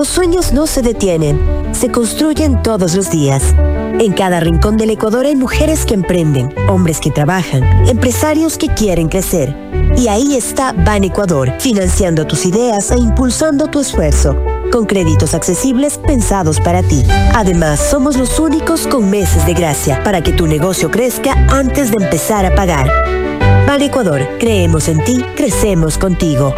Los sueños no se detienen, se construyen todos los días. En cada rincón del Ecuador hay mujeres que emprenden, hombres que trabajan, empresarios que quieren crecer. Y ahí está Ban Ecuador, financiando tus ideas e impulsando tu esfuerzo, con créditos accesibles pensados para ti. Además, somos los únicos con meses de gracia para que tu negocio crezca antes de empezar a pagar. Ban Ecuador, creemos en ti, crecemos contigo.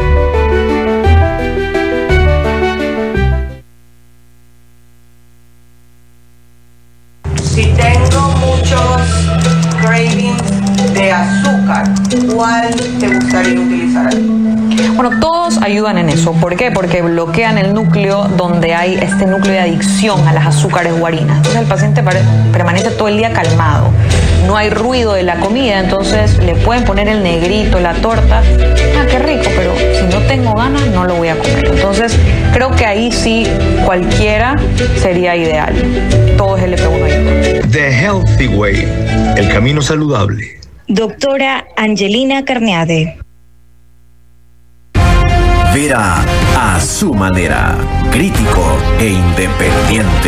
Si tengo muchos cravings de azúcar, ¿cuál te gustaría utilizar aquí? Bueno, todos ayudan en eso. ¿Por qué? Porque bloquean el núcleo donde hay este núcleo de adicción a las azúcares o harinas. Entonces el paciente permanece todo el día calmado. No hay ruido de la comida, entonces le pueden poner el negrito, la torta. Ah, qué rico, pero si no tengo ganas, no lo voy a comer. Entonces creo que ahí sí cualquiera sería ideal. Todo es LP1 ayuda. The Healthy Way, el camino saludable. Doctora Angelina Carneade. Vera a su manera, crítico e independiente.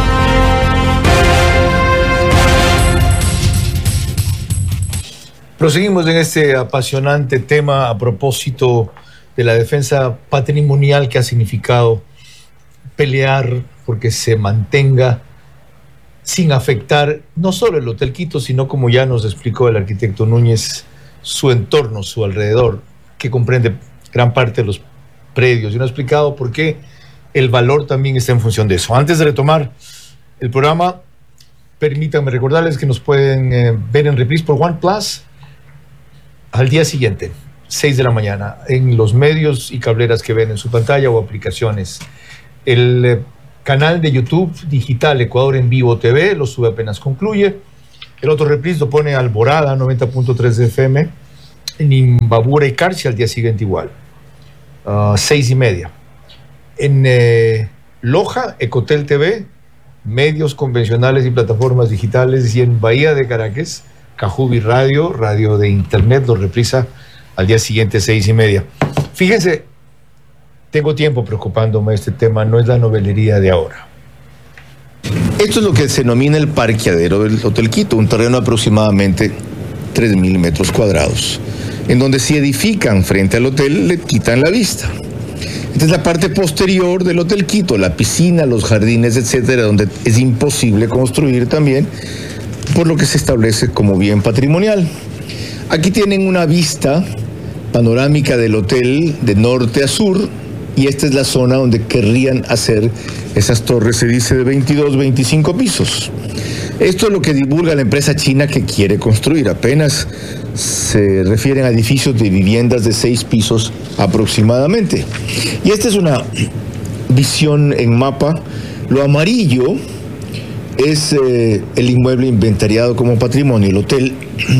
Proseguimos en este apasionante tema a propósito de la defensa patrimonial que ha significado pelear porque se mantenga sin afectar no solo el Hotel Quito, sino, como ya nos explicó el arquitecto Núñez, su entorno, su alrededor, que comprende gran parte de los predios, y nos ha explicado por qué el valor también está en función de eso. Antes de retomar el programa, permítanme recordarles que nos pueden ver en reprise por OnePlus al día siguiente, 6 de la mañana, en los medios y cableras que ven en su pantalla o aplicaciones. El canal de YouTube digital Ecuador en Vivo TV lo sube apenas concluye. El otro reprise lo pone Alborada 90.3 de FM, en Imbabura y Carchi al día siguiente igual. 6:30. En Loja, Ecotel TV, medios convencionales y plataformas digitales, y en Bahía de Caracas, Cajubi Radio, radio de internet, lo reprisa al día siguiente, 6:30. Fíjense, tengo tiempo preocupándome de este tema, no es la novelería de ahora. Esto es lo que se denomina el parqueadero del Hotel Quito, un terreno de aproximadamente 3.000 metros cuadrados, en donde si edifican frente al hotel le quitan la vista. Esta es la parte posterior del Hotel Quito, la piscina, los jardines, etcétera, donde es imposible construir también, por lo que se establece como bien patrimonial. Aquí tienen una vista panorámica del hotel de norte a sur, y esta es la zona donde querrían hacer esas torres, se dice, de 22, 25 pisos. Esto es lo que divulga la empresa china que quiere construir. Apenas se refieren a edificios de viviendas de 6 pisos aproximadamente. Y esta es una visión en mapa. Lo amarillo es el inmueble inventariado como patrimonio, el hotel.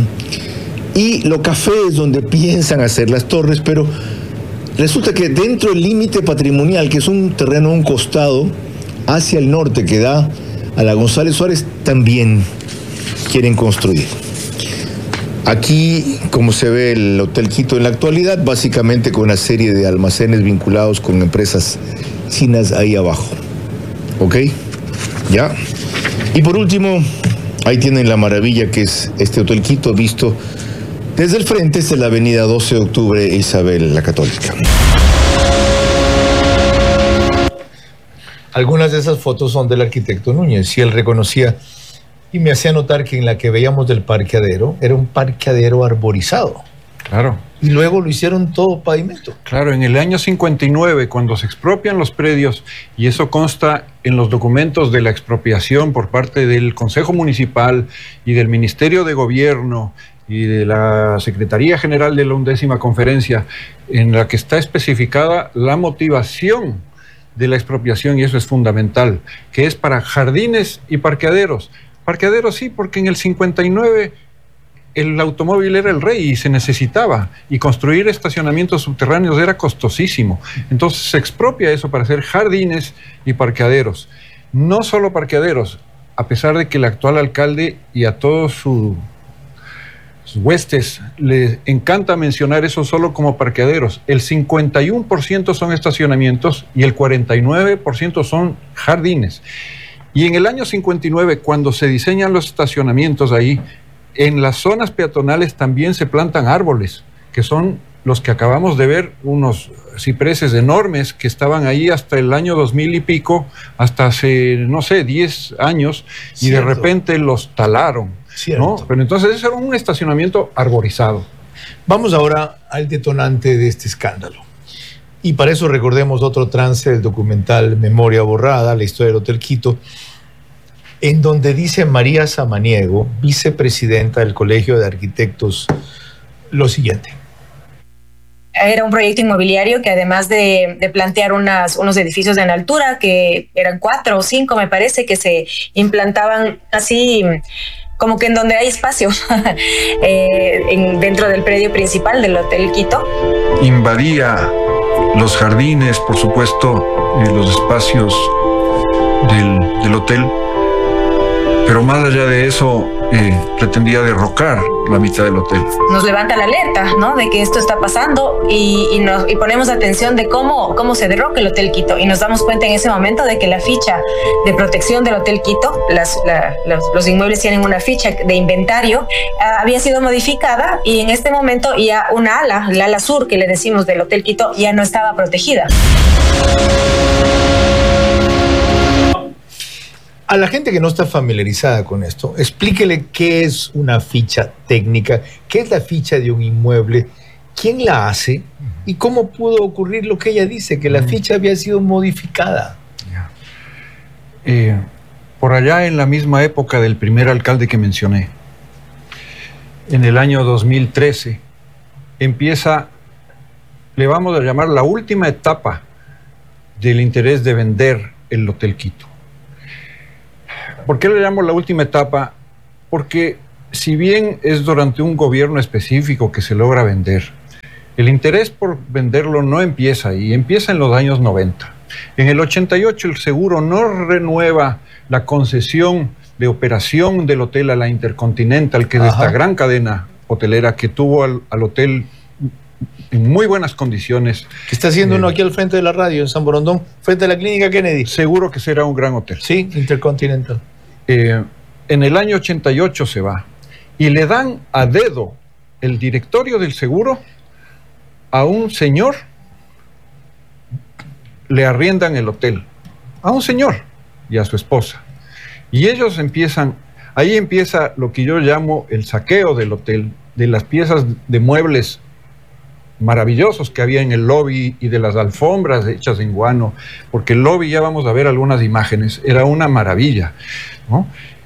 Y lo café es donde piensan hacer las torres, pero resulta que dentro del límite patrimonial, que es un terreno a un costado hacia el norte que da a la González Suárez, también quieren construir. Aquí, como se ve el Hotel Quito en la actualidad, básicamente con una serie de almacenes vinculados con empresas chinas ahí abajo. ¿Ok? ¿Ya? Y por último, ahí tienen la maravilla que es este Hotel Quito visto desde el frente, es la avenida 12 de octubre e Isabel la Católica. Algunas de esas fotos son del arquitecto Núñez, y él reconocía y me hacía notar que en la que veíamos del parqueadero era un parqueadero arborizado. Claro. Y luego lo hicieron todo pavimento. Claro, en el año 59, cuando se expropian los predios, y eso consta en los documentos de la expropiación por parte del Consejo Municipal y del Ministerio de Gobierno y de la Secretaría General de la 11ª Conferencia, en la que está especificada la motivación de la expropiación, y eso es fundamental, que es para jardines y parqueaderos. Parqueaderos sí, porque en el 59 el automóvil era el rey y se necesitaba, y construir estacionamientos subterráneos era costosísimo. Entonces se expropia eso para hacer jardines y parqueaderos. No solo parqueaderos, a pesar de que el actual alcalde y a todo su huestes les encanta mencionar eso solo como parqueaderos. El 51% son estacionamientos y el 49% son jardines. Y en el año 59, cuando se diseñan los estacionamientos ahí, en las zonas peatonales también se plantan árboles, que son los que acabamos de ver, unos cipreses enormes que estaban ahí hasta el año 2000 y pico, hasta hace, no sé, 10 años, y de repente los talaron, ¿no? Pero entonces ese era un estacionamiento arborizado. Vamos ahora al detonante de este escándalo. Y para eso recordemos otro trance del documental Memoria Borrada, la historia del Hotel Quito, en donde dice María Samaniego, vicepresidenta del Colegio de Arquitectos, lo siguiente. Era un proyecto inmobiliario que además de plantear unos edificios en altura, que eran 4 o 5 me parece, que se implantaban así como que en donde hay espacio, dentro del predio principal del Hotel Quito. Invadía los jardines, por supuesto, los espacios del hotel, pero más allá de eso, pretendía derrocar la mitad del hotel. Nos levanta la alerta, ¿no?, de que esto está pasando y ponemos atención de cómo se derroca el Hotel Quito, y nos damos cuenta en ese momento de que la ficha de protección del Hotel Quito, los inmuebles tienen una ficha de inventario, había sido modificada, y en este momento ya una ala, la ala sur que le decimos del Hotel Quito, ya no estaba protegida. A la gente que no está familiarizada con esto, explíquele qué es una ficha técnica, qué es la ficha de un inmueble, quién la hace y cómo pudo ocurrir lo que ella dice, que la ficha había sido modificada. Por allá en la misma época del primer alcalde que mencioné, en el año 2013, empieza, le vamos a llamar la última etapa del interés de vender el Hotel Quito. ¿Por qué le llamo la última etapa? Porque si bien es durante un gobierno específico que se logra vender, el interés por venderlo no empieza ahí, empieza en los años 90. En el 88 el seguro no renueva la concesión de operación del hotel a la Intercontinental, que es esta gran cadena hotelera que tuvo al hotel en muy buenas condiciones. ¿Qué está haciendo uno aquí al frente de la radio, en San Borondón, frente a la Clínica Kennedy? Seguro que será un gran hotel. Sí, Intercontinental. En el año 88 se va y le dan a dedo el directorio del seguro a un señor, le arriendan el hotel a un señor y a su esposa, y ellos ahí empieza lo que yo llamo el saqueo del hotel, de las piezas de muebles maravillosos que había en el lobby y de las alfombras hechas en guano, porque el lobby, ya vamos a ver algunas imágenes, era una maravilla, ¿no?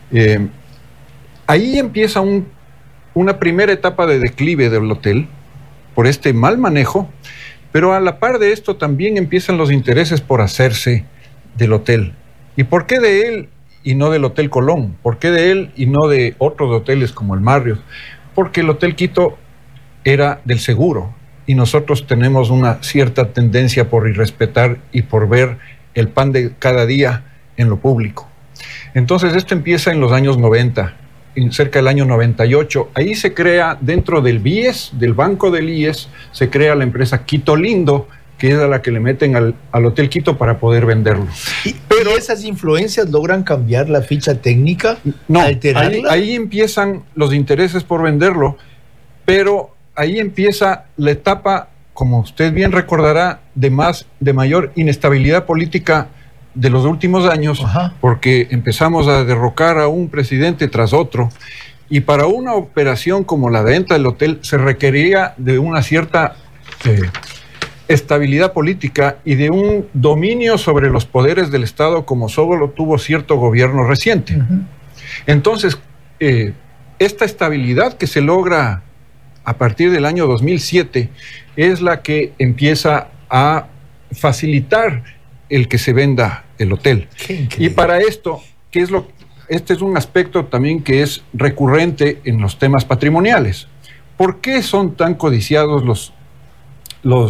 Ahí empieza una primera etapa de declive del hotel por este mal manejo, pero a la par de esto también empiezan los intereses por hacerse del hotel. ¿Y por qué de él y no del Hotel Colón? ¿Por qué de él y no de otros hoteles como el Marriott? Porque el Hotel Quito era del seguro, y nosotros tenemos una cierta tendencia por irrespetar y por ver el pan de cada día en lo público. Entonces esto empieza en los años 90, cerca del año 98. Ahí se crea, dentro del BIES, del banco del IES, se crea la empresa Quito Lindo, que es a la que le meten al Hotel Quito para poder venderlo. ¿Pero esas influencias logran cambiar la ficha técnica? No, alterarla? Ahí empiezan los intereses por venderlo, pero ahí empieza la etapa, como usted bien recordará, de mayor inestabilidad política de los últimos años, porque empezamos a derrocar a un presidente tras otro, y para una operación como la venta del hotel se requería de una cierta estabilidad política y de un dominio sobre los poderes del Estado como solo lo tuvo cierto gobierno reciente. Entonces, esta estabilidad que se logra a partir del año 2007 es la que empieza a facilitar el que se venda el hotel. Y para esto, este es un aspecto también que es recurrente en los temas patrimoniales. ¿Por qué son tan codiciados los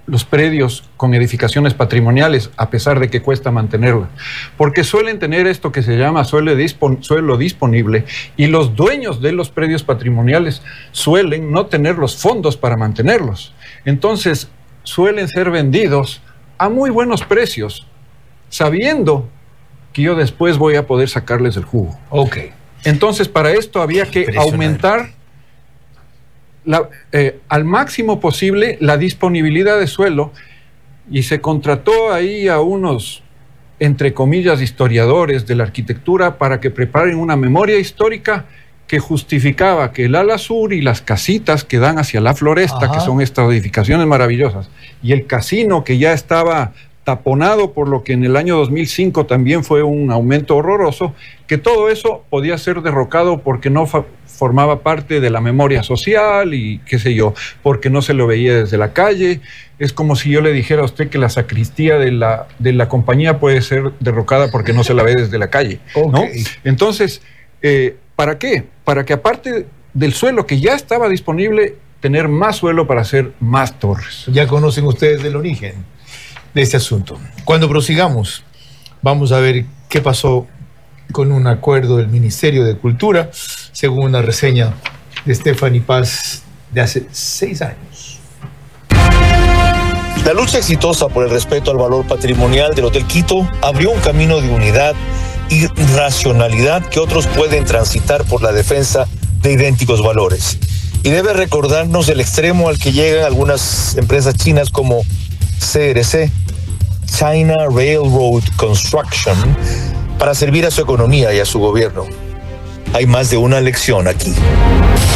los predios con edificaciones patrimoniales, a pesar de que cuesta mantenerlas, porque suelen tener esto que se llama suelo disponible, y los dueños de los predios patrimoniales suelen no tener los fondos para mantenerlos. Entonces, suelen ser vendidos a muy buenos precios, sabiendo que yo después voy a poder sacarles el jugo. Ok. Entonces, para esto había que aumentar al máximo posible la disponibilidad de suelo, y se contrató ahí a unos, entre comillas, historiadores de la arquitectura para que preparen una memoria histórica que justificaba que el ala sur y las casitas que dan hacia la Floresta, que son estas edificaciones maravillosas, y el casino que ya estaba taponado por lo que en el año 2005 también fue un aumento horroroso, que todo eso podía ser derrocado porque no formaba parte de la memoria social y qué sé yo, porque no se lo veía desde la calle. Es como si yo le dijera a usted que la sacristía de la compañía puede ser derrocada porque no se la ve desde la calle, ¿no? Entonces, ¿para qué? Para que aparte del suelo que ya estaba disponible, tener más suelo para hacer más torres. Ya conocen ustedes el origen de este asunto. Cuando prosigamos, vamos a ver qué pasó con un acuerdo del Ministerio de Cultura, según una reseña de Stephanie Paz de hace 6 años. La lucha exitosa por el respeto al valor patrimonial del Hotel Quito abrió un camino de unidad y racionalidad que otros pueden transitar por la defensa de idénticos valores. Y debe recordarnos el extremo al que llegan algunas empresas chinas como CRC, China Railroad Construction, para servir a su economía y a su gobierno. Hay más de una lección aquí.